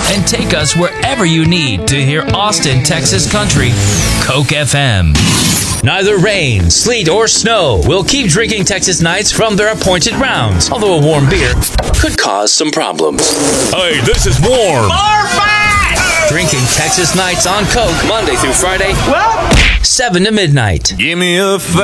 and take us wherever you need to hear Austin, Texas country. Coke FM. Neither rain, sleet, or snow will keep drinking Texas Nights from their appointed rounds, although a warm beer could cause some problems. Hey, this is warm. Drinking Texas Nights on Coke Monday through Friday, 7 to midnight. Give me a